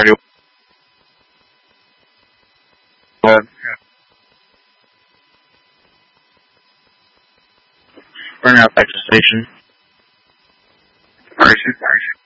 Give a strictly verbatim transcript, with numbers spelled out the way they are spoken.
Ready? Uh, Bring out back to station. Parachute, parachute.